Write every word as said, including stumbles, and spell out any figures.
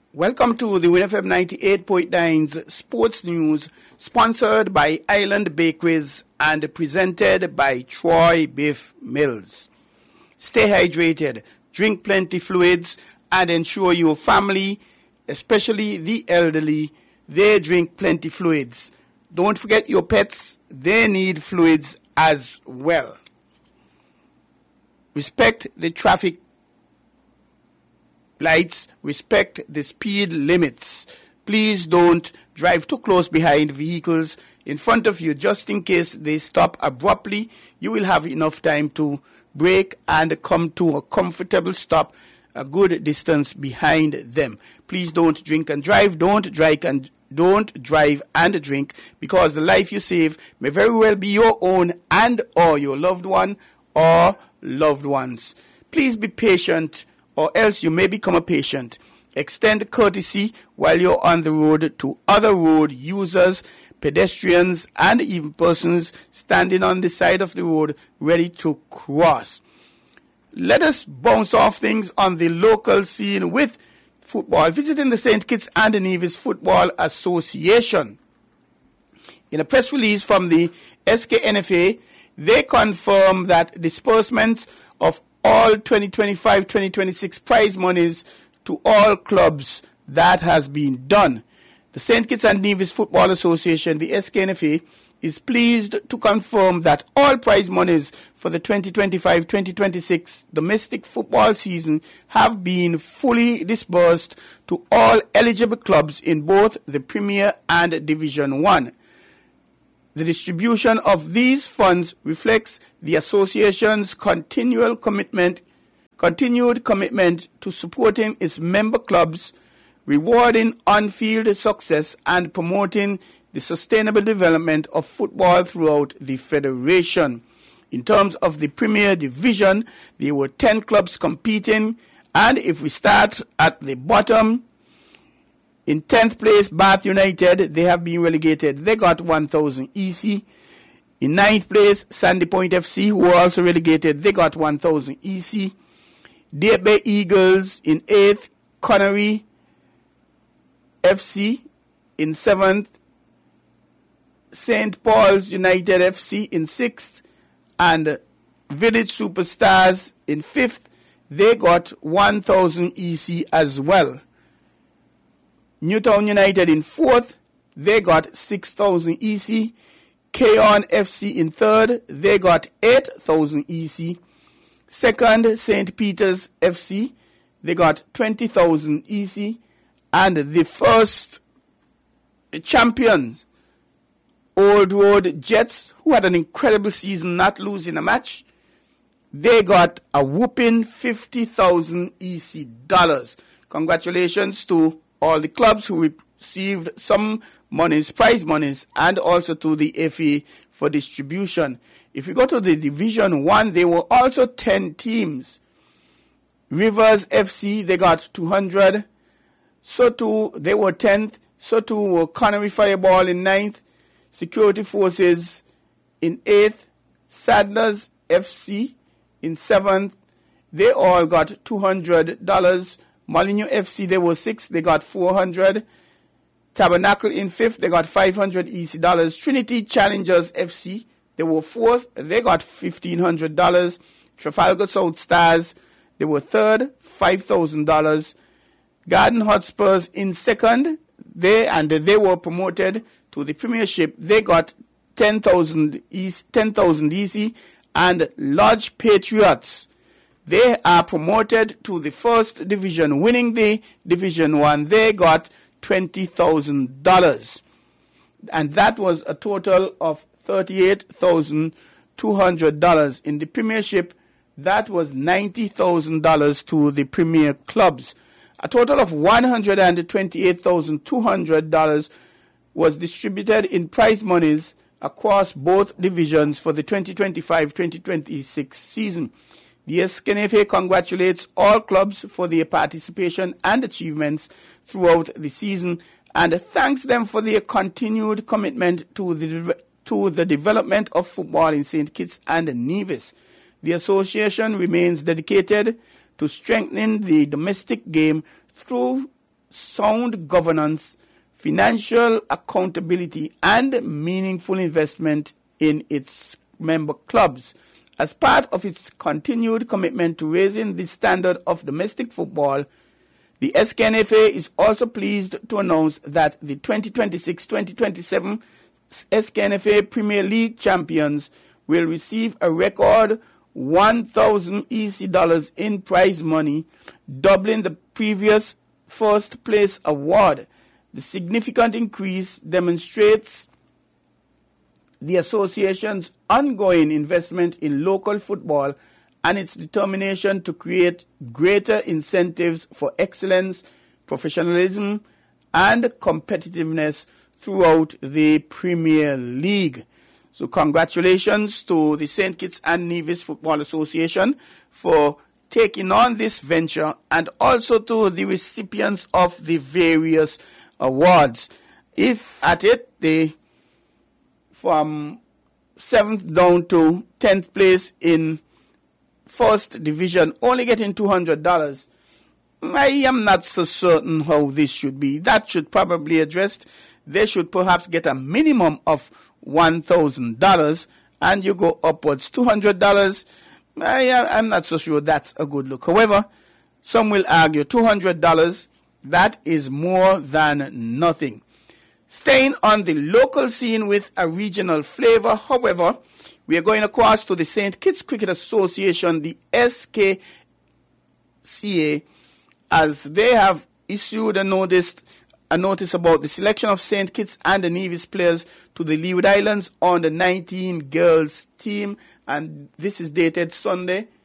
Welcome to the Win F M ninety-eight point nine's Sports News, sponsored by Island Bakeries and presented by Troy Beef Mills. Stay hydrated, drink plenty fluids, and ensure your family, especially the elderly, they drink plenty fluids. Don't forget your pets, they need fluids as well. Respect the traffic lights, respect the speed limits. Please don't drive too close behind vehicles in front of you just in case they stop abruptly. You will have enough time to brake and come to a comfortable stop a good distance behind them. Please don't drink and drive. Don't drive and don't drive and drink, because the life you save may very well be your own and or your loved one or loved ones. Please be patient, or else you may become a patient. Extend courtesy while you're on the road to other road users, pedestrians, and even persons standing on the side of the road ready to cross. Let us bounce off things on the local scene with football. Visiting the Saint Kitts and Nevis Football Association. In a press release from the S K N F A, they confirm that disbursements of all twenty twenty-five twenty twenty-six prize monies to all clubs, that has been done. The Saint Kitts and Nevis Football Association, the S K N F A, is pleased to confirm that all prize monies for the twenty twenty-five twenty twenty-six domestic football season have been fully disbursed to all eligible clubs in both the Premier and Division one. The distribution of these funds reflects the association's continual commitment, continued commitment to supporting its member clubs, rewarding on-field success, and promoting the sustainable development of football throughout the federation. In terms of the Premier Division, there were ten clubs competing, and if we start at the bottom, in tenth place, Bath United, they have been relegated. They got one thousand E C. In ninth place, Sandy Point F C, who were also relegated, they got one thousand E C. Deer Bay Eagles in eighth, Connery F C in seventh, Saint Paul's United F C in sixth, and Village Superstars in fifth. They got one thousand E C as well. Newtown United in fourth, they got six thousand E C. K-On F C in third, they got eight thousand E C. Second, Saint Peter's F C, they got twenty thousand E C. And the first champions, Old Road Jets, who had an incredible season not losing a match, they got a whooping fifty thousand E C dollars. Congratulations to all the clubs who received some monies, prize monies, and also to the F A for distribution. If you go to the Division one, there were also ten teams. Rivers F C, they got two hundred. So too, they were tenth. So too were Connery Fireball in ninth. Security Forces in eighth. Sadlers F C in seventh. They all got two hundred dollars. Molineux F C, they were sixth, they got four hundred. Tabernacle in fifth, they got five hundred E C dollars. Trinity Challengers F C, they were fourth, they got fifteen hundred dollars. Trafalgar South Stars, they were third, five thousand dollars. Garden Hotspurs in second, they and they were promoted to the Premiership. They got ten thousand E C, and Lodge Patriots, they are promoted to the first division, winning the Division one. They got twenty thousand dollars. And that was a total of thirty-eight thousand two hundred dollars. In the Premiership, that was ninety thousand dollars to the Premier clubs. A total of one hundred twenty-eight thousand two hundred dollars was distributed in prize monies across both divisions for the twenty twenty-five twenty twenty-six season. The S K N F A congratulates all clubs for their participation and achievements throughout the season and thanks them for their continued commitment to the to the development of football in Saint Kitts and Nevis. The association remains dedicated to strengthening the domestic game through sound governance, financial accountability, and meaningful investment in its member clubs. As part of its continued commitment to raising the standard of domestic football, the S K N F A is also pleased to announce that the twenty twenty-six twenty twenty-seven S K N F A Premier League champions will receive a record one thousand E C dollars in prize money, doubling the previous first place award. The significant increase demonstrates the association's ongoing investment in local football and its determination to create greater incentives for excellence, professionalism, and competitiveness throughout the Premier League. So congratulations to the Saint Kitts and Nevis Football Association for taking on this venture, and also to the recipients of the various awards. If at it, they from seventh down to tenth place in first division, only getting two hundred dollars. I am not so certain how this should be. That should probably be addressed. They should perhaps get a minimum of one thousand dollars, and you go upwards two hundred dollars. I, I'm not so sure that's a good look. However, some will argue two hundred dollars, that is more than nothing. Staying on the local scene with a regional flavor, however, we are going across to the Saint Kitts Cricket Association, the S K C A, as they have issued a notice, a notice about the selection of Saint Kitts and the Nevis players to the Leeward Islands on the nineteen girls team, and this is dated Sunday,